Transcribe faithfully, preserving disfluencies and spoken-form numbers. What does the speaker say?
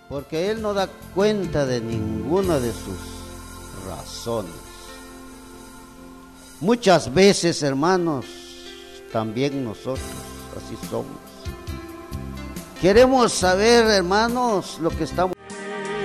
porque Él no da cuenta de ninguna de sus razones. Muchas veces, hermanos, también nosotros así somos. Queremos saber, hermanos, lo que estamos